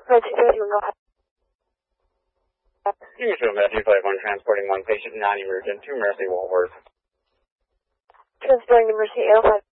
Emergency go ahead. Unit 2 Med 251 transporting one patient non-emergent to Mercy Walworth. Transporting to Mercy 805.